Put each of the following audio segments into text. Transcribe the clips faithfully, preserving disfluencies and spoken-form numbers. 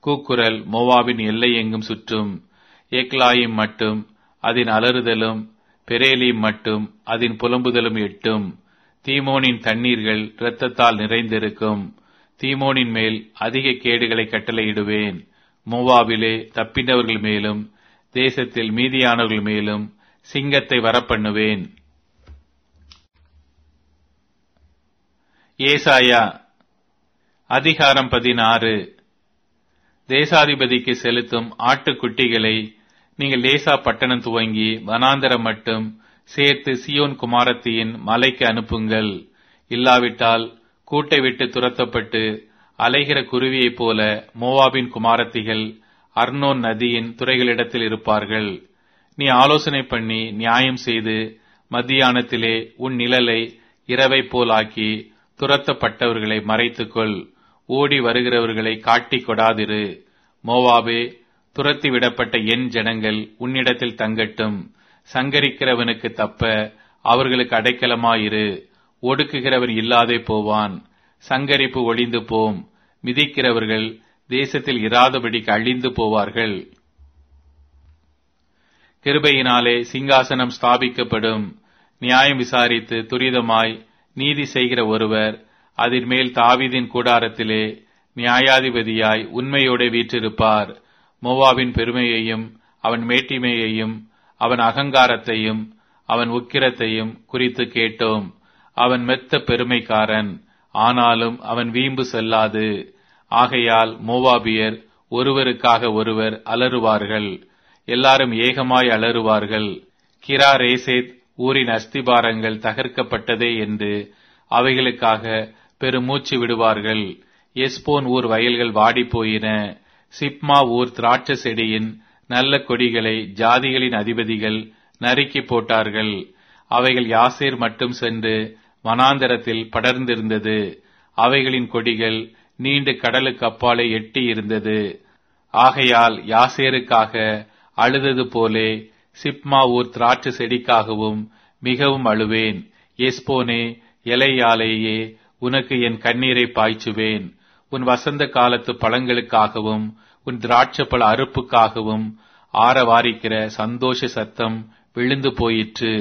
கூக்குரல் மோவாபின் எல்லை எங்கும் சுற்றும். ஏக்லாயிம் மட்டும் அதன் அலறுதலும் பெரேலீம் மட்டும் அதன் புலம்புதலும் எட்டும். தீமோனின் தண்ணீர்கள் இரத்தத்தால் நிறைந்திருக்கும். தீமோனின் மேல் அதிக கேடுகளை கட்டளையிடுவேன். மோவாபிலே தப்பினவர்கள் மேலும் தேசத்தில் மீதியானவர்கள் மேலும் சிங்கத்தை வரப்பண்ணுவேன். ஏசாயா அதிகாரம் பதினாறு. தேசாதிபதிக்கு செலுத்தும் ஆட்டுக்குட்டிகளை நீங்கள் லேசா பட்டணம் துவங்கி வனாந்தரம் மட்டும் சேர்த்து சியோன் குமாரத்தியின் மலைக்கு அனுப்புங்கள். இல்லாவிட்டால் கூட்டை விட்டு துரத்தப்பட்டு அலைகிற குருவியைப் போல மோவாபின் குமாரத்திகள் அர்னோன் நதியின் துறைகளிடத்தில் இருப்பார்கள். நீ ஆலோசனை பண்ணி நியாயம் செய்து மத்தியானத்திலே உன் நிழலை இரவை போலாக்கி துரத்தப்பட்டவர்களை மறைத்துக்கொள். ஓடி வருகிறவர்களை காட்டிக் கொடாதிரு. மோவாபே, துரத்தி விடப்பட்ட என் ஜனங்கள் உன்னிடத்தில் தங்கட்டும். சங்கரிக்கிறவனுக்கு தப்ப அவர்களுக்கு அடைக்கலமாயிரு. ஒடுக்குகிறவன் இல்லாதே போவான். சங்கரிப்பு ஒளிந்து போம். மிதிக்கிறவர்கள் தேசத்தில் இராதபடிக்கு அழிந்து போவார்கள். கிருபையினாலே சிங்காசனம் ஸ்தாபிக்கப்படும். நியாயம் விசாரித்து துரிதமாய் நீதி செய்கிற ஒருவர் அதன் மேல் தாவீதின் கூடாரத்திலே நியாயாதிபதியாய் உண்மையோடு வீற்றிருப்பார். மோவாபின் பெருமையையும் அவன் மேட்டிமையையும் அவன் அகங்காரத்தையும் அவன் உக்கிரத்தையும் குறித்து கேட்டோம். அவன் மெத்த பெருமைக்காரன், ஆனாலும் அவன் வீம்பு செல்லாது. ஆகையால் மோவாபியர் ஒருவருக்காக ஒருவர் அலறுவார்கள். எல்லாரும் ஏகமாய் அலறுவார்கள். கிராரேசேத் ஊரின் அஸ்திபாரங்கள் தகர்க்கப்பட்டதே என்று அவைகளுக்காக பெருமூச்சு விடுவார்கள். எஸ்போன் ஊர் வயல்கள் வாடிப்போயின. சிப்மா ஊர் திராட்சை செடியின் நல்ல கொடிகளை ஜாதிகளின் அதிபதிகள் நறுக்கி போட்டார்கள். அவைகள் யாசேர் மட்டும் சென்று வனாந்தரத்தில் படர்ந்திருந்தது. அவைகளின் கொடிகள் நீண்டு கடலுக்கு அப்பாலே எட்டி இருந்தது. ஆகையால் யாசேருக்காக அழுதது போலே சிப்மா ஊர் திராட்சை செடிக்காகவும் மிகவும் அழுவேன். எஸ்போனே, எலையாலேயே உனக்கு என் கண்ணீரை பாய்ச்சுவேன். உன் வசந்த காலத்து பழங்களுக்காகவும் உன் திராட்சப்பழ அறுப்புக்காகவும் ஆரவாரிக்கிற சந்தோஷ சத்தம் விழுந்து போயிற்று.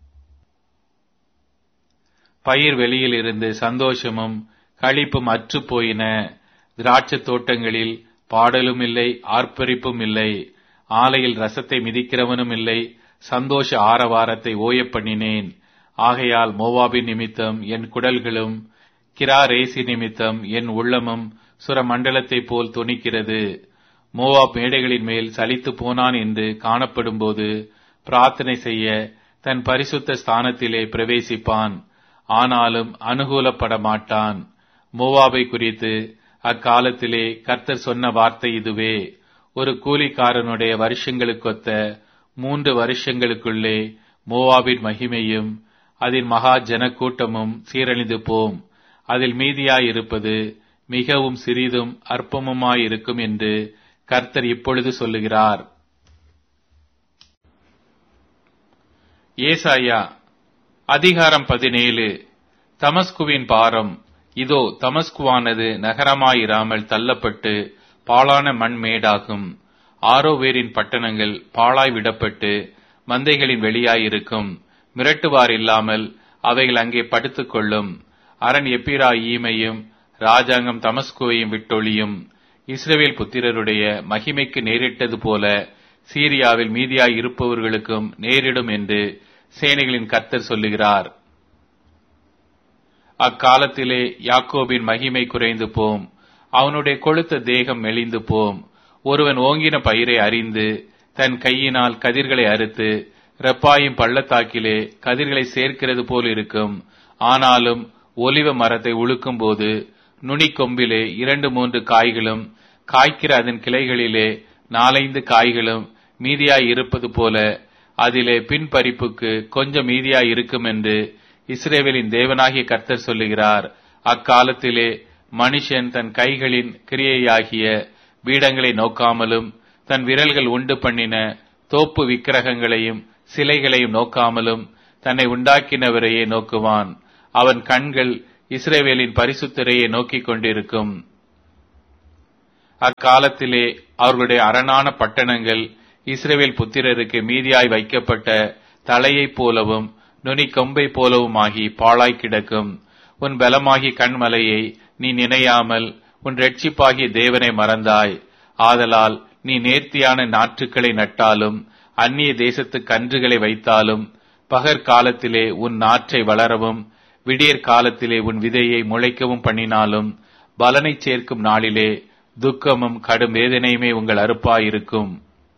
பயிர் வெளியில் இருந்து சந்தோஷமும் களிப்பும் அற்று போயின. திராட்சை தோட்டங்களில் பாடலும் இல்லை, ஆர்ப்பரிப்பும் இல்லை. ஆலையில் ரசத்தை மிதிக்கிறவனும் இல்லை. சந்தோஷ ஆரவாரத்தை ஓய பண்ணினேன். ஆகையால் மோவாபின் நிமித்தம் என் குடல்களும் கிராரேசி நிமித்தம் என் உள்ளமும் சுரமண்டலத்தை போல் தொனிக்கிறது. மோவாப் மேடைகளின் மேல் சலித்து போனான் என்று காணப்படும் போது பிரார்த்தனை செய்ய தன் பரிசுத்த ஸ்தானத்திலே பிரவேசிப்பான். ஆனாலும் அனுகூலப்பட மாட்டான். மோவாபை குறித்து அக்காலத்திலே கர்த்தர் சொன்ன வார்த்தை இதுவே: ஒரு கூலிக்காரனுடைய வருஷங்களுக்கொத்த மூன்று வருஷங்களுக்குள்ளே மோவாபின் மகிமையும் அதன் மகா ஜனக்கூட்டமும் சீரழிந்து போம். அதில் மீதியாயிருப்பது மிகவும் சிறிதும் அற்பமுமாயிருக்கும் என்று கர்த்தர் இப்பொழுது சொல்லுகிறார். ஏசாயா அதிகாரம் பதினேழு. தமஸ்குவின் பாரம். இதோ, தமஸ்குவானது நகரமாயிராமல் தள்ளப்பட்டு பாழான மண் மேடாகும். ஆரோவேரின் பட்டணங்கள் பாழாய் விடப்பட்டு மந்தைகளின் வெளியாயிருக்கும். மிரட்டுவார் இல்லாமல் அவைகள் அங்கே படுத்துக் கொள்ளும். அரண் எப்பிராயீமையும் ராஜாங்கம் தமஸ்குவையும் விட்டொழியும். இஸ்ரவேல் புத்திரருடைய மகிமைக்கு நேரிட்டது போல சீரியாவில் மீதியாய் இருப்பவர்களுக்கும் நேரிடும் என்று சேனைகளின் கர்த்தர் சொல்லுகிறார். அக்காலத்திலே யாக்கோபின் மகிமை குறைந்து போம். அவனுடைய கொழுத்த தேகம் மெலிந்து போம். ஒருவன் ஓங்கின பயிரை அறிந்து தன் கையினால் கதிர்களை அறுத்து ரெப்பாயும் பள்ளத்தாக்கிலே கதிர்களை சேர்க்கிறது போல் இருக்கும். ஆனாலும் ஒலிவ மரத்தை உழுக்கும் போது நுனிக்கொம்பிலே இரண்டு மூன்று காய்களும் காய்க்கிற அதன் கிளைகளிலே நாலைந்து காய்களும் மீதியாய் இருப்பது போல அதிலே பின்பறிப்புக்கு கொஞ்சம் மீதியாய் இருக்கும் என்று இஸ்ரவேலின் தேவனாகிய கர்த்தர் சொல்லுகிறார். அக்காலத்திலே மனுஷன் தன் கைகளின் கிரியையாகிய பீடங்களை நோக்காமலும் தன் விரல்கள் உண்டு பண்ணின தோப்பு விக்கிரகங்களையும் சிலைகளையும் நோக்காமலும் தன்னை உண்டாக்கினவரையே நோக்குவான். அவன் கண்கள் இஸ்ரவேலின் பரிசுத்தரையே நோக்கிக் கொண்டிருக்கும். அக்காலத்திலே அவர்களுடைய அரணான பட்டணங்கள் இஸ்ரவேல் புத்திரருக்கு மீதியாய் வைக்கப்பட்ட தலையைப் போலவும் நுனி கொம்பை போலவுமாகி பாழாய் கிடக்கும். உன் பலமாகி கண்மலையை நீ நினையாமல் உன் இரட்சிப்பாகிய தேவனை மறந்தாய். ஆதலால் நீ நேர்த்தியான நாற்றுக்களை நட்டாலும் அந்நிய தேசத்து கன்றுகளை வைத்தாலும் பகற்காலத்திலே உன் நாற்றை வளரவும் விடியற் காலத்திலே உன் விதையை முளைக்கவும் பண்ணினாலும் பலனை சேர்க்கும் நாளிலே துக்கமும் கடும் வேதனையுமே உங்கள் அறுப்பாயிருக்கும்.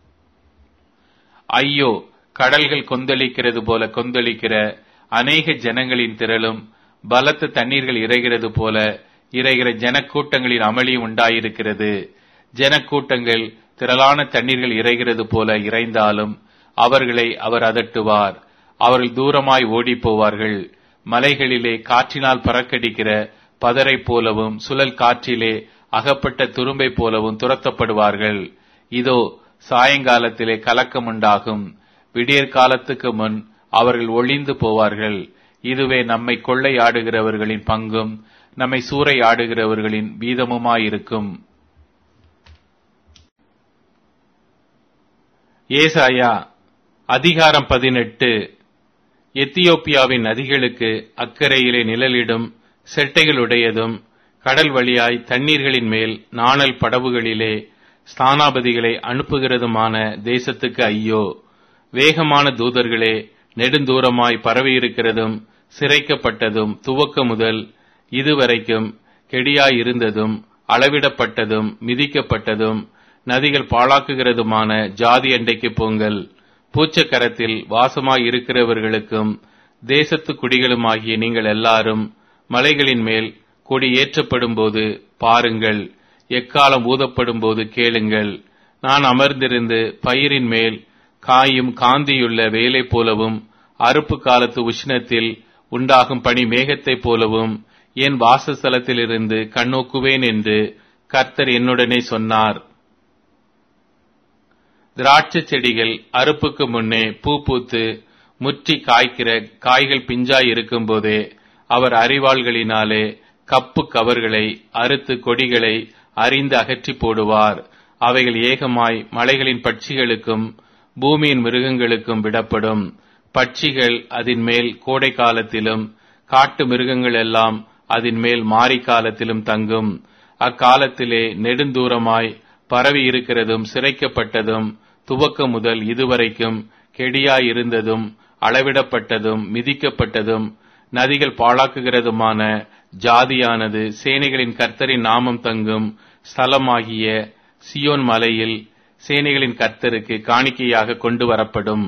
ஐயோ, கடல்கள் கொந்தளிக்கிறது போல கொந்தளிக்கிற அநேக ஜனங்களின் திரளும் பலத்த தண்ணீர்கள் இறைகிறது போல இறைகிற ஜனக்கூட்டங்களின் அமளியும் உண்டாயிருக்கிறது. ஜனக்கூட்டங்கள் திரளான தண்ணீர்கள் இறைகிறது போல இறைந்தாலும் அவர்களை அவர் அதட்டுவார். அவர்கள் தூரமாய் ஓடி போவார்கள். மலைகளிலே காற்றினால் பறக்கடிக்கிற பதரை போலவும் சுழல் காற்றிலே அகப்பட்ட துரும்பை போலவும் துரத்தப்படுவார்கள். இதோ சாயங்காலத்திலே கலக்கம் உண்டாகும். விடியற் காலத்துக்கு முன் அவர்கள் ஒளிந்து போவார்கள். இதுவே நம்மை கொள்ளையாடுகிறவர்களின் பங்கும் நம்மை சூறையாடுகிறவர்களின் வீதமுமாயிருக்கும். ஏசாயா அதிகாரம் பதினெட்டு. எத்தியோப்பியாவின் நதிகளுக்கு அக்கறையிலே நிழலிடும் செட்டைகளுடையதும் கடல் வழியாய் தண்ணீர்களின் மேல் நாணல் படவுகளிலே ஸ்தானாபதிகளை அனுப்புகிறதுமான தேசத்துக்கு ஐயோ! வேகமான தூதர்களே, நெடுந்தூரமாய் பரவியிருக்கிறதும் சிரைக்கப்பட்டதும் துவக்க முதல் இதுவரைக்கும் கெடியாயிருந்ததும் அளவிடப்பட்டதும் மிதிக்கப்பட்டதும் நதிகள் பாழாக்குகிறதுமான ஜாதி அண்டைக்கு போங்கள். பூச்சக்கரத்தில் வாசமாய் இருக்கிறவர்களுக்கும் தேசத்து குடிகளுமாகிய நீங்கள் எல்லாரும் மலைகளின் மேல் கொடி ஏற்றப்படும் போது பாருங்கள், எக்காலம் ஊதப்படும் போது கேளுங்கள். நான் அமர்ந்திருந்து பயிரின் மேல் காயும் காந்தியுள்ள வேலை போலவும் அறுப்பு காலத்து உஷ்ணத்தில் உண்டாகும் பனி மேகத்தைப் போலவும் என் வாசஸ்தலத்திலிருந்து கண்ணோக்குவேன் என்று கர்த்தர் என்னுடனே சொன்னார். திராட்சை செடிகள் அறுப்புக்கு முன்னே பூ பூத்து முற்றி காய்க்கிற காய்கள் பிஞ்சாய் இருக்கும் போதே அவர் அரிவாள்களினாலே கப்பு கவர்களை அறுத்து கொடிகளை அரிந்து அகற்றி போடுவார். அவைகள் ஏகமாய் மலைகளின் பட்சிகளுக்கும் பூமியின் மிருகங்களுக்கும் விடப்படும். பட்சிகள் அதன் மேல் கோடை காலத்திலும் காட்டு மிருகங்கள் எல்லாம் அதன் மேல் மாரி காலத்திலும் தங்கும். அக்காலத்திலே நெடுந்தூரமாய் பரவி இருக்கிறதும் சிரைக்கப்பட்டதும் துவக்க முதல் இதுவரைக்கும் கெடியாயிருந்ததும் அளவிடப்பட்டதும் மிதிக்கப்பட்டதும் நதிகள் பாழாக்குகிறதுமான ஜாதியானது சேனைகளின் கர்த்தரின் நாமம் தங்கும் ஸ்தலமாகிய சியோன் மலையில் சேனைகளின் கர்த்தருக்கு காணிக்கையாக கொண்டு வரப்படும்.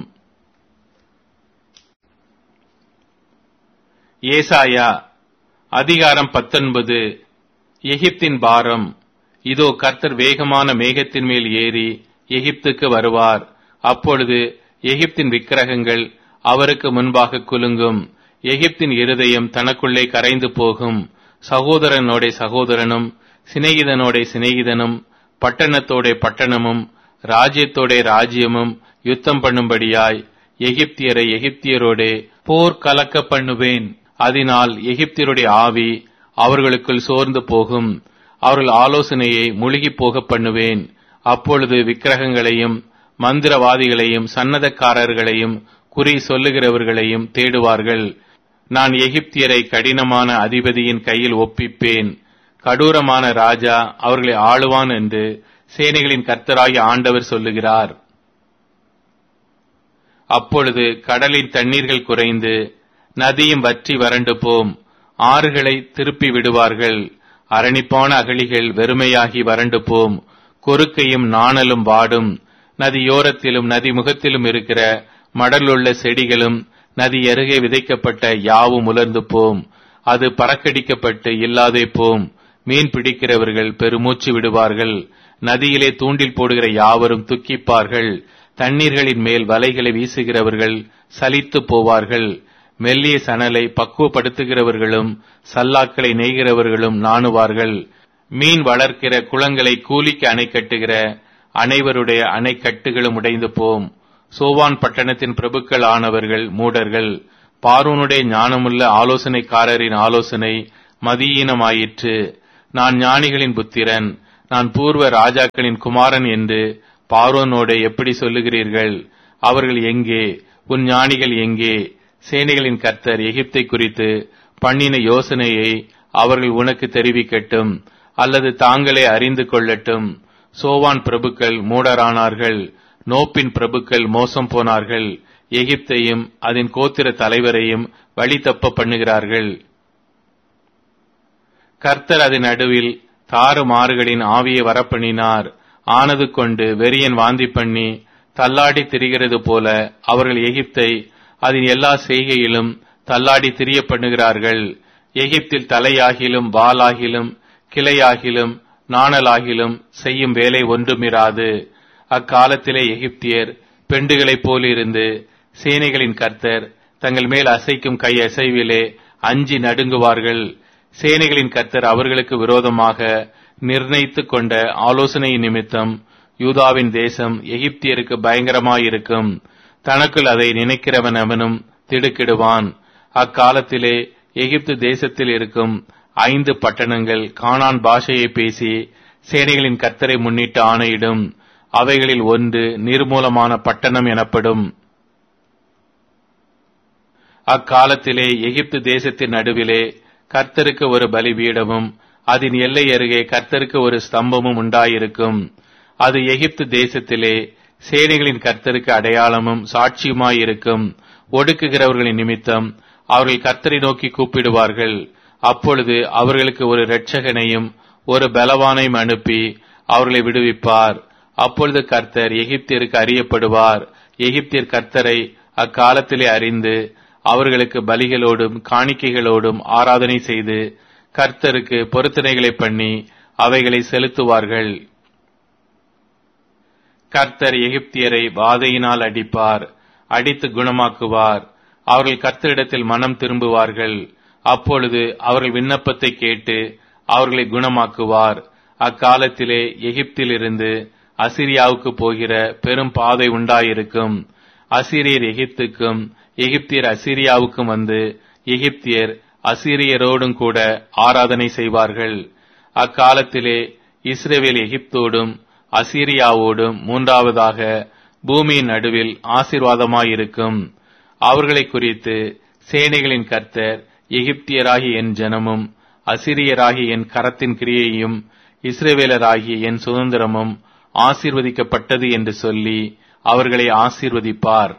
ஏசாயா அதிகாரம் பத்தொன்பது. எகிப்தின் பாரம். இதோ கர்த்தர் வேகமான மேகத்தின் மேல் ஏறி எகிப்துக்கு வருவார். அப்பொழுது எகிப்தின் விக்கிரகங்கள் அவருக்கு முன்பாக குலுங்கும். எகிப்தின் இருதயம் தனக்குள்ளே கரைந்து போகும். சகோதரனோட சகோதரனும் சிநேகிதனோட சிநேகிதனும் பட்டணத்தோட பட்டணமும் ராஜ்யத்தோட ராஜ்யமும் யுத்தம் பண்ணும்படியாய் எகிப்தியரை எகிப்தியரோடே போர் கலக்க பண்ணுவேன். அதனால் எகிப்தியருடைய ஆவி அவர்களுக்குள் சோர்ந்து போகும். அவர்கள் ஆலோசனையை முழுகி போக பண்ணுவேன். அப்பொழுது விக்கிரகங்களையும் மந்திரவாதிகளையும் சன்னதக்காரர்களையும் குறி சொல்லுகிறவர்களையும் தேடுவார்கள். நான் எகிப்தியரை கடினமான அதிபதியின் கையில் ஒப்பிப்பேன். கடூரமான ராஜா அவர்களை ஆளுவான் என்று சேனைகளின் கர்த்தராகிய ஆண்டவர் சொல்லுகிறார். அப்பொழுது கடலின் தண்ணீர்கள் குறைந்து நதியும் வற்றி வறண்டு போம். ஆறுகளை திருப்பி விடுவார்கள். அரணிப்பான அகழிகள் வெறுமையாகி வறண்டு போம். கொறுக்கையும் நாணலும் வாடும். நதியோரத்திலும் நதி முகத்திலும் இருக்கிற மடலுள்ள செடிகளும் நதி அருகே விதைக்கப்பட்ட யாவும் உலர்ந்து போம். அது பறக்கடிக்கப்பட்டு இல்லாதே போம். மீன் பிடிக்கிறவர்கள் பெருமூச்சு விடுவார்கள். நதியிலே தூண்டில் போடுகிற யாவரும் துக்கிப்பார்கள். தண்ணீர்களின் மேல் வலைகளை வீசுகிறவர்கள் சலித்து போவார்கள். மெல்லிய சணலை பக்குவப்படுத்துகிறவர்களும் சல்லாக்களை நெய்கிறவர்களும் நாணுவார்கள். மீன் வளர்க்கிற குளங்களை கூலிக்கு அணை கட்டுகிற அனைவருடைய அணைக்கட்டுகளும் உடைந்து போம். சோவான் பட்டணத்தின் பிரபுக்கள் ஆனவர்கள் மூடர்கள். பார்வோனுடைய ஞானமுள்ள ஆலோசனைக்காரரின் ஆலோசனை மதியீனமாயிற்று. நான் ஞானிகளின் புத்திரன், நான் பூர்வ ராஜாக்களின் குமாரன் என்று பார்வோனோடு எப்படி சொல்லுகிறீர்கள்? அவர்கள் எங்கே? உன் ஞானிகள் எங்கே? சேனைகளின் கர்த்தர் எகிப்தை குறித்து பண்ணின யோசனையை அவர்கள் உனக்கு தெரிவிக்கட்டும், அல்லது தாங்களே அறிந்து கொள்ளட்டும். சோவான் பிரபுக்கள் மூடரானார்கள், நோப்பின் பிரபுக்கள் மோசம் போனார்கள். எகிப்தையும் அதன் கோத்திர தலைவரையும் வழி தப்ப பண்ணுகிறார்கள். கர்த்தர் அதன் நடுவில் தாறுமாறுகளின் ஆவியை வரப்பண்ணினார். ஆனது கொண்டு வெறியன் வாந்தி பண்ணி தள்ளாடி திரிகிறது போல அவர்கள் எகிப்தை அதன் எல்லா செய்கையிலும் தள்ளாடி திரிய பண்ணுகிறார்கள். எகிப்தில் தலையாகிலும் வாலாகிலும் கிளையாகிலும் நாணலாகிலும் செய்யும் வேலை ஒன்றுமிராது. அக்காலத்திலே எகிப்தியர் பெண்டுகளைப் போலிருந்து சேனைகளின் கர்த்தர் தங்கள் மேல் அசைக்கும் கை அசைவிலே அஞ்சி நடுங்குவார்கள். சேனைகளின் கர்த்தர் அவர்களுக்கு விரோதமாக நிர்ணயித்துக் கொண்ட ஆலோசனை நிமித்தம் யூதாவின் தேசம் எகிப்தியருக்கு பயங்கரமாயிருக்கும். தனக்குள் அதை நினைக்கிறவன் அவனும் திடுக்கிடுவான். அக்காலத்திலே எகிப்து தேசத்தில் இருக்கும் ஐந்து பட்டணங்கள் கானான் பாஷையை பேசி சேனைகளின் கர்த்தரை முன்னிட்டு ஆணையிடும். அவைகளில் ஒன்று நிர்மூலமான பட்டணம் எனப்படும். அக்காலத்திலே எகிப்து தேசத்தின் நடுவிலே கர்த்தருக்கு ஒரு பலிபீடமும் அதன் எல்லை அருகே கர்த்தருக்கு ஒரு ஸ்தம்பமும் உண்டாயிருக்கும். அது எகிப்து தேசத்திலே சேனைகளின் கர்த்தருக்கு அடையாளமும் சாட்சியுமாயிருக்கும். ஒடுக்குகிறவர்களின் நிமித்தம் அவர்கள் கர்த்தரை நோக்கி கூப்பிடுவார்கள். அப்பொழுது அவர்களுக்கு ஒரு இரட்சகனையும் ஒரு பலவானையும் அனுப்பி அவர்களை விடுவிப்பார். அப்பொழுது கர்த்தர் எகிப்தியருக்கு அறியப்படுவார். எகிப்தியர் கர்த்தரை அக்காலத்திலே அறிந்து அவர்களுக்கு பலிகளோடும் காணிக்கைகளோடும் ஆராதனை செய்து கர்த்தருக்கு பொருத்தனைகளை பண்ணி அவைகளை செலுத்துவார்கள். கர்த்தர் எகிப்தியரை வாதையினால் அடிப்பார், அடித்து குணமாக்குவார். அவர்கள் கர்த்தரிடத்தில் மனம் திரும்புவார்கள். அப்பொழுது அவர்கள் விண்ணப்பத்தை கேட்டு அவர்களை குணமாக்குவார். அக்காலத்திலே எகிப்திலிருந்து அசிரியாவுக்கு போகிற பெரும் பாதை உண்டாயிருக்கும். அசீரியர் எகிப்துக்கும் எகிப்தியர் அசீரியாவுக்கும் வந்து எகிப்தியர் அசீரியரோடும் கூட ஆராதனை செய்வார்கள். அக்காலத்திலே இஸ்ரவேல் எகிப்தோடும் அசீரியாவோடும் மூன்றாவதாக பூமியின் நடுவில் ஆசீர்வாதமாயிருக்கும். அவர்களை குறித்து சேனைகளின் கர்த்தர் எகிப்தியராகி என் ஜனமும் அசீரியராகி என் கரத்தின் கிரியையும் இஸ்ரவேலராகி என் சுதந்திரமும் ஆசீர்வதிக்கப்பட்டது என்று சொல்லி அவர்களை ஆசீர்வதிப்பார்.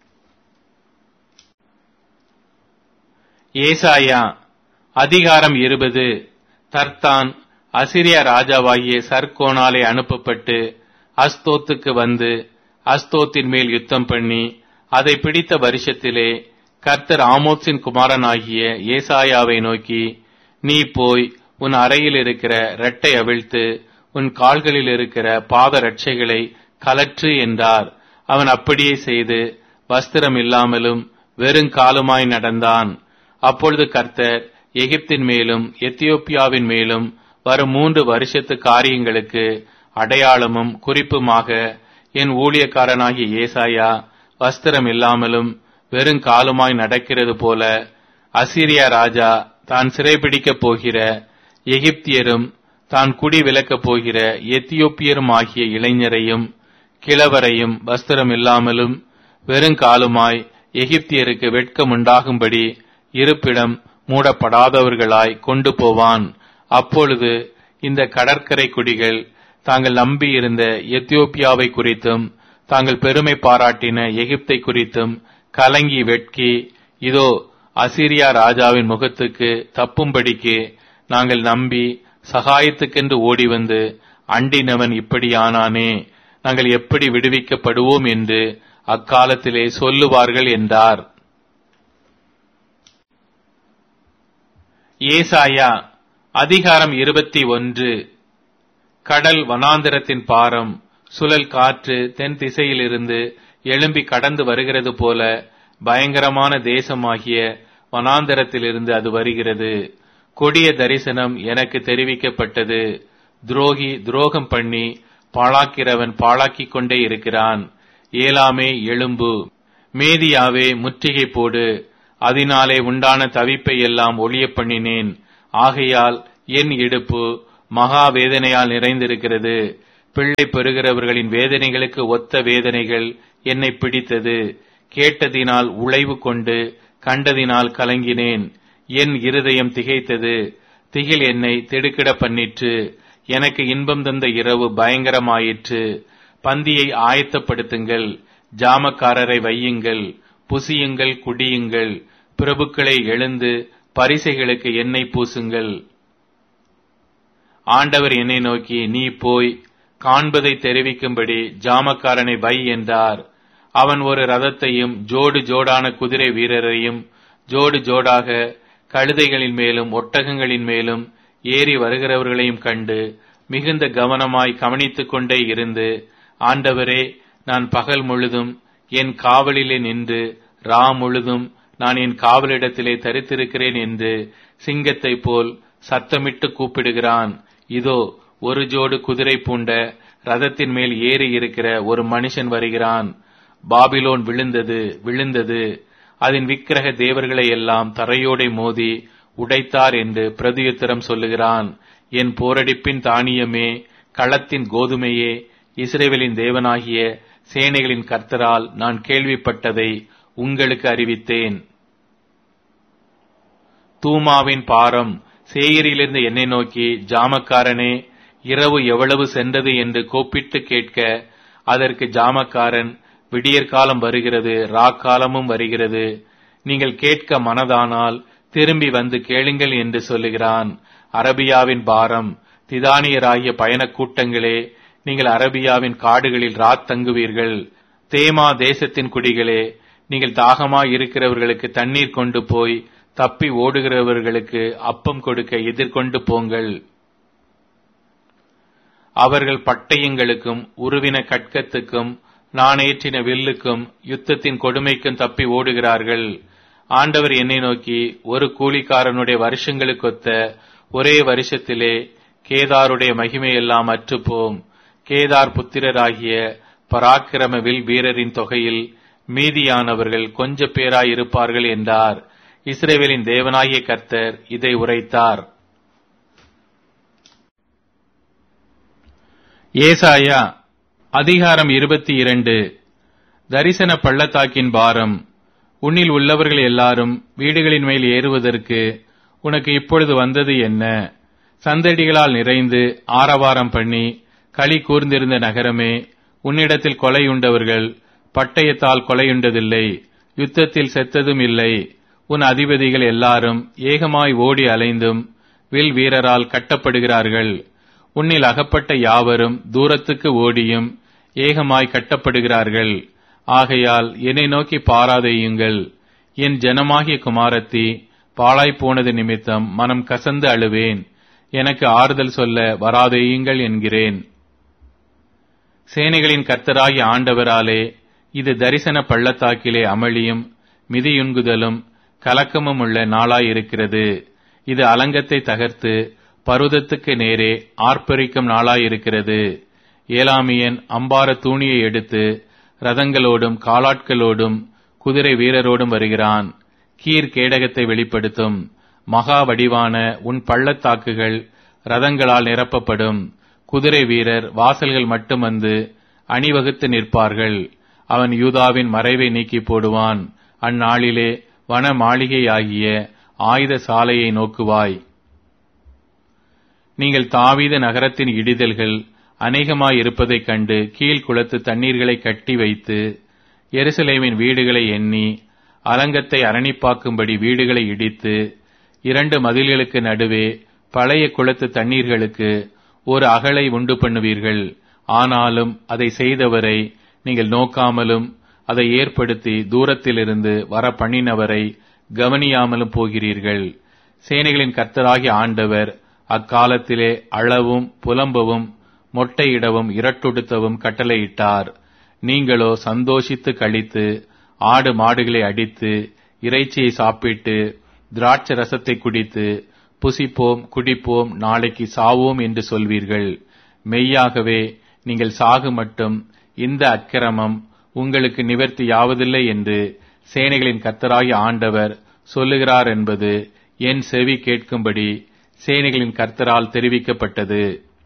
ஏசாயா அதிகாரம் இருபது. தர்தான் அசிரியா ராஜாவாகிய சர்கோனாலே அனுப்பப்பட்டு அஸ்தோத்துக்கு வந்து அஸ்தோத்தின் மேல் யுத்தம் பண்ணி அதை பிடித்த வருஷத்திலே கர்த்தர் ஆமோத்சின் குமாரனாகிய ஏசாயாவை நோக்கி, நீ போய் உன் அறையில் இருக்கிற இரட்டை அவிழ்த்து உன் கால்களில் இருக்கிற பாத ரட்சைகளை கலற்று என்றார். அவன் அப்படியே செய்து வஸ்திரம் இல்லாமலும் வெறுங்காலுமாய் நடந்தான். அப்பொழுது கர்த்தர் எகிப்தின் மேலும் எத்தியோப்பியாவின் மேலும் வரும் மூன்று வருஷத்து காரியங்களுக்கு அடையாளமும் குறிப்புமாக என் ஊழியக்காரனாகிய ஏசாயா வஸ்திரம் இல்லாமலும் வெறுங்காலுமாய் நடக்கிறது போல அசீரியா ராஜா தான் சிறைபிடிக்கப் போகிற எகிப்தியரும் தான் குடி விலக்கப் போகிற எத்தியோப்பியரும் ஆகிய இளைஞரையும் கிழவரையும் வஸ்திரம் இல்லாமலும் வெறுங்காலுமாய் எகிப்தியருக்கு வெட்கம் உண்டாகும்படி இருப்பிடம் மூடப்படாதவர்களாய் கொண்டு போவான். அப்பொழுது இந்த கடற்கரை குடிகள் தாங்கள் நம்பியிருந்த எத்தியோப்பியாவை குறித்தும் தாங்கள் பெருமை பாராட்டின எகிப்தை குறித்தும் கலங்கி வெட்கி, இதோ அசீரியா ராஜாவின் முகத்துக்கு தப்பும்படிக்கு நாங்கள் நம்பி சகாயத்துக்கென்று ஓடி வந்து அண்டினவன் இப்படியானானே, நாங்கள் எப்படி விடுவிக்கப்படுவோம் என்று அக்காலத்திலே சொல்லுவார்கள் என்றார். ஏசாயா அதிகாரம் இருபத்தி ஒன்று. கடல் வனாந்திரத்தின் பாரம், சுழல் காற்று தென் திசையிலிருந்து எழும்பி கடந்து வருகிறது போல பயங்கரமான தேசமாகிய வனாந்திரத்திலிருந்து அது வருகிறது. கொடிய தரிசனம் எனக்கு தெரிவிக்கப்பட்டது. துரோகி துரோகம் பண்ணி பாழாக்கிறவன் பாழாக்கிக் கொண்டே இருக்கிறான். ஏலாமே எழும்பு, மேதியாவே முற்றுகை போடு, அதனாலே உண்டான தவிப்பை எல்லாம் ஒழிய பண்ணினேன். ஆகையால் என் இடுப்பு மகா வேதனையால் நிறைந்திருக்கிறது. பிள்ளை பெறுகிறவர்களின் வேதனைகளுக்கு ஒத்த வேதனைகள் என்னை பிடித்தது. கேட்டதினால் உழைவு கொண்டு கண்டதினால் கலங்கினேன். என் இருதயம் திகைத்தது. திகில் என்னை திடுக்கிட பண்ணிற்று. எனக்கு இன்பம் தந்த இரவு பயங்கரமாயிற்று. பந்தியை ஆயத்தப்படுத்துங்கள், ஜாமக்காரரை வையுங்கள், புசியுங்கள், குடியுங்கள். பிரபுக்களை எழுந்து பரிசைகளுக்கு எண்ணெய் பூசுங்கள். ஆண்டவர் என்னை நோக்கி, நீ போய் காண்பதை தெரிவிக்கும்படி ஜாமக்காரனை வை என்றார். அவன் ஒரு ரதத்தையும் ஜோடு ஜோடான குதிரை வீரரையும் ஜோடு ஜோடாக கழுதைகளின் மேலும் ஒட்டகங்களின் மேலும் ஏறி வருகிறவர்களையும் கண்டு மிகுந்த கவனமாய் கவனித்துக் கொண்டே இருந்து, ஆண்டவரே, நான் பகல் முழுதும் என் காவலிலே நின்று ரா முழுதும் நான் என் காவலிடத்திலே தரித்திருக்கிறேன் என்று சிங்கத்தை போல் சத்தமிட்டு கூப்பிடுகிறான். இதோ, ஒரு ஜோடு குதிரை பூண்ட ரதத்தின் மேல் ஏறி இருக்கிற ஒரு மனுஷன் வருகிறான். பாபிலோன் விழுந்தது, விழுந்தது. அதன் விக்கிரக தேவர்களை எல்லாம் தரையோடை மோதி உடைத்தார் என்று பிரதியுத்தரம் சொல்லுகிறான். என் போரடிப்பின் தானியமே, களத்தின் கோதுமையே, இஸ்ரவேலின் தேவனாகிய சேனைகளின் கர்த்தரால் நான் கேள்விப்பட்டதை உங்களுக்கு அறிவித்தேன். தூமாவின் பாரம் சேயரிலிருந்து என்னை நோக்கி, ஜாமக்காரனே, இரவு எவ்வளவு சென்றது என்று கூப்பிட்டு கேட்க, அதற்கு ஜாமக்காரன், விடியற்காலம் வருகிறது, ராக்காலமும் வருகிறது. நீங்கள் கேட்க மனதானால் திரும்பி வந்து கேளுங்கள் என்று சொல்லுகிறான். அரபியாவின் பாரம், திதானியராகிய பயணக் கூட்டங்களே, நீங்கள் அரபியாவின் காடுகளில் ராத் தங்குவீர்கள். தேமா தேசத்தின் குடிகளே, நீங்கள் தாகமாய் இருக்கிறவர்களுக்கு தண்ணீர் கொண்டு போய் தப்பி ஓடுகிறவர்களுக்கு அப்பம் கொடுக்க எதிர்கொண்டு போங்கள். அவர்கள் பட்டயங்களுக்கும் உருவின கட்கத்துக்கும் நாணேற்றின வில்லுக்கும் யுத்தத்தின் கொடுமைக்கும் தப்பி ஓடுகிறார்கள். ஆண்டவர் என்னை நோக்கி, ஒரு கூலிக்காரனுடைய வருஷங்களுக்கொத்த ஒரே வருஷத்திலே கேதாருடைய மகிமையெல்லாம் அற்றுப்போம். கேதார் புத்திரராகிய பராக்கிரம வில் வீரரின் தொகையில் மீதியானவர்கள் கொஞ்ச பேராயிருப்பார்கள் என்றார். இஸ்ரவேலின் தேவனாகிய கர்த்தர் இதை உரைத்தார். ஏசாயா அதிகாரம் இருபத்தி இரண்டு. தரிசன பள்ளத்தாக்கின் பாரம். உன்னில் உள்ளவர்கள் எல்லாரும் வீடுகளின் மேல் ஏறுவதற்கு உனக்கு இப்பொழுது வந்தது என்ன? சந்தடிகளால் நிறைந்து ஆரவாரம் பண்ணி களி கூர்ந்திருந்த நகரமே, உன்னிடத்தில் கொலையுண்டவர்கள் பட்டயத்தால் கொலையுண்டதில்லை, யுத்தத்தில் செத்ததும் இல்லை. உன் அதிபதிகள் எல்லாரும் ஏகமாய் ஓடி அலைந்தும் வில் வீரரால் கட்டப்படுகிறார்கள். உன்னில் அகப்பட்ட யாவரும் தூரத்துக்கு ஓடியும் ஏகமாய் கட்டப்படுகிறார்கள். ஆகையால் என்னை நோக்கி பாராதேயுங்கள். என் ஜனமாகிய குமாரத்தி பாழாய்ப்போனது நிமித்தம் மனம் கசந்து அழுவேன். எனக்கு ஆறுதல் சொல்ல வராதேயுங்கள் என்கிறேன். சேனைகளின் கர்த்தராகிய ஆண்டவராலே இது தரிசன பள்ளத்தாக்கிலே அமளியும் மிதியுண்குதலும் கலக்கமும் உள்ள நாளாயிருக்கிறது. இது அலங்கத்தை தகர்த்து பருவதத்துக்கு நேரே ஆர்ப்பரிக்கும் நாளாயிருக்கிறது. ஏலாமியன் அம்பார தூணியை எடுத்து ரதங்களோடும் காலாட்களோடும் குதிரை வீரரோடும் வருகிறான். கீர் கேடகத்தை வெளிப்படுத்தும். மகா வடிவான உன் பள்ளத்தாக்குகள் ரதங்களால் நிரப்பப்படும். குதிரை வீரர் வாசல்கள் மட்டும் வந்து அணிவகுத்து நிற்பார்கள். அவன் யூதாவின் மறைவை நீக்கி போடுவான். அந்நாளிலே வன மாளிகையாகிய ஆயுத சாலையை நோக்குவாய். நீங்கள் தாவீத நகரத்தின் இடிதல்கள் அநேகமாயிருப்பதைக் கண்டு கீழ்குளத்து தண்ணீர்களை கட்டி வைத்து எருசலேமின் வீடுகளை எண்ணி அலங்கத்தை அரணிப்பாக்கும்படி வீடுகளை இடித்து இரண்டு மதில்களுக்கு நடுவே பழைய குளத்து தண்ணீர்களுக்கு ஒரு அகலை உண்டு பண்ணுவீர்கள். ஆனாலும் அதை செய்தவரை நீங்கள் நோக்காமலும் அதை ஏற்படுத்தி தூரத்திலிருந்து வர பண்ணினவரை கவனியாமலும் போகிறீர்கள். சேனைகளின் கர்த்தராகிய ஆண்டவர் அக்காலத்திலே அளவும் புலம்பவும் மொட்டையிடவும் இரட்டுடுத்தவும் கட்டளையிட்டார். நீங்களோ சந்தோஷித்து கழித்து ஆடு மாடுகளை அடித்து இறைச்சியை சாப்பிட்டு திராட்சை ரசத்தை குடித்து புசிப்போம் குடிப்போம் நாளைக்கு சாவோம் என்று சொல்வீர்கள். மெய்யாகவே நீங்கள் சாகு மட்டும் இந்த அக்கிரமம் உங்களுக்கு நிவர்த்தியாவதில்லை என்று சேனைகளின் கர்த்தராகிய ஆண்டவர் சொல்லுகிறார் என்பது என் செவி கேட்கும்படி சேனைகளின் கர்த்தரால் தெரிவிக்கப்பட்டது.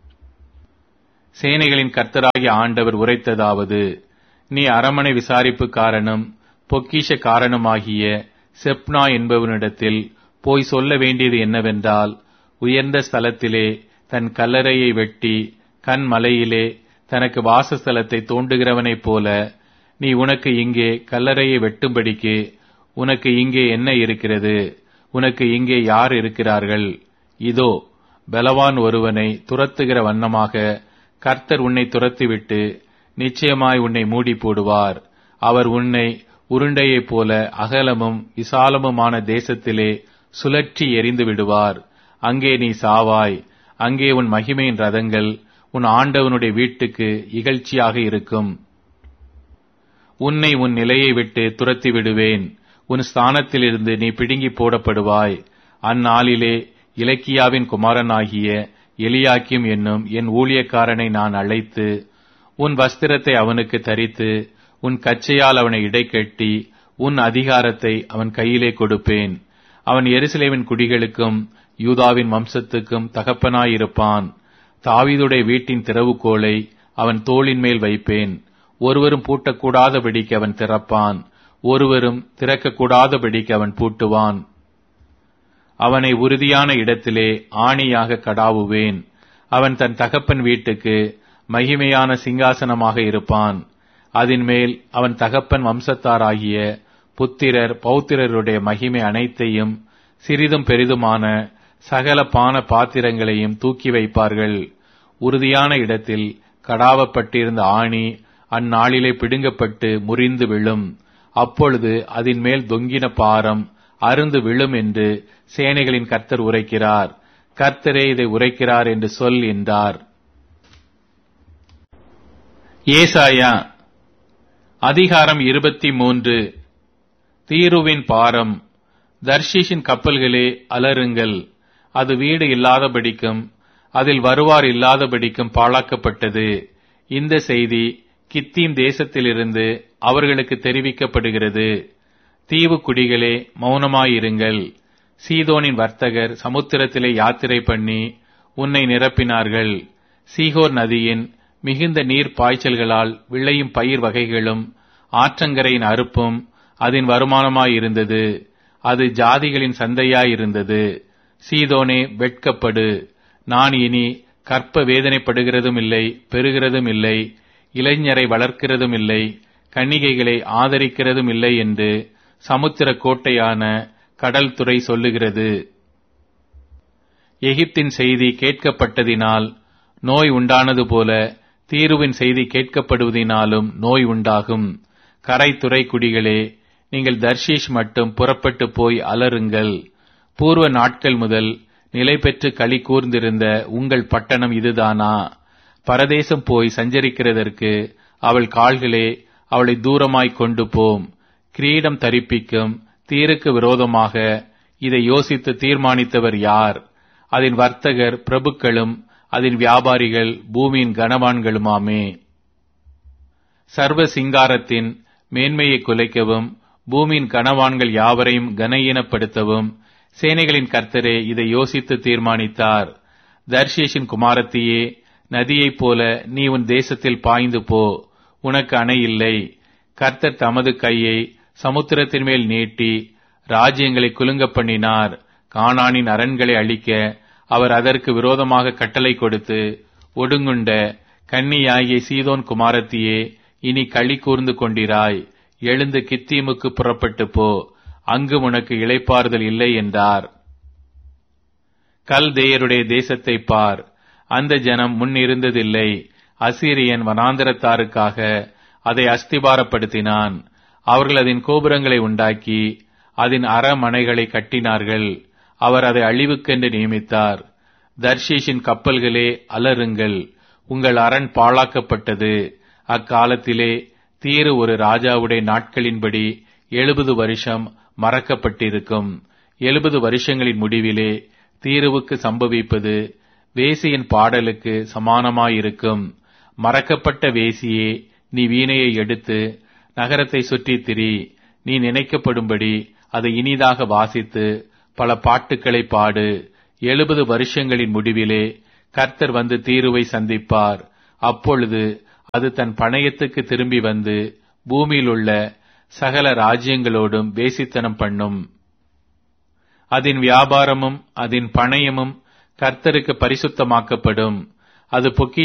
சேனைகளின் கர்த்தராகிய ஆண்டவர் உரைத்ததாவது: நீ அரமனை விசாரிப்புக்காரனும் பொக்கிஷ காரணமாகிய செப்னா என்பவனிடத்தில் போய் சொல்ல வேண்டியது என்னவென்றால், உயர்ந்த ஸ்தலத்திலே தன் கல்லறையை வெட்டி கண் மலையிலே தனக்கு வாசஸ்தலத்தை தோண்டுகிறவனைப் போல நீ உனக்கு இங்கே கல்லறையை வெட்டும்படிக்கு உனக்கு இங்கே என்ன இருக்கிறது? உனக்கு இங்கே யார் இருக்கிறார்கள்? இதோ, பலவான் ஒருவனை துரத்துகிற வண்ணமாக கர்த்தர் உன்னை துரத்திவிட்டு நிச்சயமாய் உன்னை மூடி போடுவார். அவர் உன்னை உருண்டையைப் போல அகலமும் விசாலமுமான தேசத்திலே சுழற்றி எறிந்து விடுவார். அங்கே நீ சாவாய். அங்கே உன் மகிமையின் ரதங்கள் உன் ஆண்டவனுடைய வீட்டுக்கு இகழ்ச்சியாக இருக்கும். உன்னை உன் நிலையை விட்டு துரத்தி விடுவேன். உன் ஸ்தானத்திலிருந்து நீ பிடுங்கி போடப்படுவாய். அந்நாளிலே இலக்கியாவின் குமாரனாகிய எலியாக்கிம் என்னும் என் ஊழியக்காரனை நான் அழைத்து உன் வஸ்திரத்தை அவனுக்கு தரித்து உன் கச்சையால் அவனை இடைக்கட்டி உன் அதிகாரத்தை அவன் கையிலே கொடுப்பேன். அவன் எருசலேமின் குடிகளுக்கும் யூதாவின் வம்சத்துக்கும் தகப்பனாயிருப்பான். தாவீதுடைய வீட்டின் திறவுகோலை அவன் தோளின் மேல் வைப்பேன். ஒருவரும் பூட்டக்கூடாதபடிக்கு அவன் திறப்பான், ஒருவரும் திறக்கக்கூடாதபடிக்கு அவன் பூட்டுவான். அவனை உறுதியான இடத்திலே ஆணியாக கடாவுவேன். அவன் தன் தகப்பன் வீட்டுக்கு மகிமையான சிங்காசனமாக இருப்பான். அதன் மேல் அவன் தகப்பன் வம்சத்தாராகிய புத்திரர் பௌத்திரருடைய மகிமை அனைத்தையும் சிறிதும் பெரிதுமான சகல பான பாத்திரங்களையும் தூக்கி வைப்பார்கள். உறுதியான இடத்தில் கடாவப்பட்டிருந்த ஆணி அந்நாளிலே பிடுங்கப்பட்டு முறிந்து விழும். அப்பொழுது அதன் மேல் தொங்கின பாரம் அருந்து விழும் என்று சேனைகளின் கர்த்தர் உரைக்கிறார். கர்த்தரே இதை உரைக்கிறார் என்று சொல் என்றார். ஏசாயா அதிகாரம் இருபத்தி மூன்று. தீருவின் பாரம். தர்ஷீஷின் கப்பல்களே அலறுங்கள். அது வீடு இல்லாதபடிக்கும் அதில் வருவார் இல்லாதபடிக்கும் பாழாக்கப்பட்டது. இந்த செய்தி கித்தீம் தேசத்திலிருந்து அவர்களுக்கு தெரிவிக்கப்படுகிறது. தீவு குடிகளே மௌனமாயிருங்கள். சீதோனின் வர்த்தகர் சமுத்திரத்திலே யாத்திரை பண்ணி உன்னை நிரப்பினார்கள். சீகோர் நதியின் மிகுந்த நீர் பாய்ச்சல்களால் விளையும் பயிர் வகைகளும் ஆற்றங்கரையின் அறுப்பும் அதன் வருமானமாயிருந்தது. அது ஜாதிகளின் சந்தையாயிருந்தது. சீதோனே வெட்கப்படு. நான் இனி கற்ப வேதனைப்படுகிறதும் இல்லை, பெறுகிறதும் இல்லை, இளைஞரை வளர்க்கிறதும் இல்லை, கன்னிகைகளை ஆதரிக்கிறதும் இல்லை என்று சமுத்திர கோட்டையான கடல் துறை சொல்லுகிறது. எகிப்தின் செய்தி கேட்கப்பட்டதினால் நோய் உண்டானது போல தீருவின் செய்தி கேட்கப்படுவதினாலும் நோய் உண்டாகும். கரைத்துறை குடிகளே, நீங்கள் தர்ஷீஷ் மட்டும் புறப்பட்டு போய் அலறுங்கள். பூர்வ நாட்கள் முதல் நிலை பெற்று களி கூர்ந்திருந்த உங்கள் பட்டணம் இதுதானா? பரதேசம் போய் சஞ்சரிக்கிறதற்கு அவள் கால்களே அவளை தூரமாய் கொண்டு போம். கிரீடம் தரிப்பிக்கும் தீருக்கு விரோதமாக இதை யோசித்து தீர்மானித்தவர் யார்? அதன் வர்த்தகர் பிரபுக்களும் அதன் வியாபாரிகள் பூமியின் கனவான்களுமாமே. சர்வ சிங்காரத்தின் மேன்மையை குலைக்கவும் பூமியின் கனவான்கள் யாவரையும் கனஈனப்படுத்தவும் சேனைகளின் கர்த்தரே இதை யோசித்து தீர்மானித்தார். தர்ஷீஷின் குமாரத்தியே, நதியைப் போல நீ உன் தேசத்தில் பாய்ந்து போ. உனக்கு அணை இல்லை. கர்த்தர் தமது கையை சமுத்திரத்தின் மேல் நீட்டி ராஜ்யங்களை குலுங்க பண்ணினார். கானானின் அரண்களை அழிக்க அவர் அதற்கு விரோதமாக கட்டளை கொடுத்து, ஒடுங்குண்ட கன்னியாகிய சீதோன் குமாரத்தியே, இனி களி கூர்ந்து கொண்டிராய். எழுந்து கித்தீமுக்கு புறப்பட்டு போ. அங்கு உனக்கு இளைப்பாறுதல் இல்லை என்றார். கல்தேயருடைய தேசத்தை பார். அந்த ஜனம் முன் இருந்ததில்லை. அசீரியன் வனாந்தரத்தாருக்காக அதை அஸ்திபாரப்படுத்தினான். அவர்கள் அதன் கோபுரங்களை உண்டாக்கி அதன் அரமனைகளை கட்டினார்கள். அவர் அதை அழிவுக்கென்று நியமித்தார். தர்ஷீஷின் கப்பல்களே அலறுங்கள். உங்கள் அரண் பாழாக்கப்பட்டது. அக்காலத்திலே தீரு ஒரு ராஜாவுடைய நாட்களின்படி எழுபது வருஷம் மறக்கப்பட்டிருக்கும். எழுபது வருஷங்களின் முடிவிலே தீருவுக்கு சம்பவிப்பது வேசியின் பாடலுக்கு சமானமாயிருக்கும். மறக்கப்பட்ட வேசியே, நீ வீணையை எடுத்து நகரத்தை சுற்றித் திரி. நீ நினைக்கப்படும்படி அதை இனிதாக வாசித்து பல பாட்டுக்களை பாடு. எழுபது வருஷங்களின் முடிவிலே கர்த்தர் வந்து தீருவை சந்திப்பார். அப்பொழுது அது தன் பணயத்துக்கு திரும்பி வந்து பூமியிலுள்ள சகல ராஜ்யங்களோடும் வேசித்தனம் பண்ணும். அதன் வியாபாரமும் அதன் பணயமும் கர்த்தருக்கு பரிசுத்தமாக்கப்படும். அது பொக்கிஷ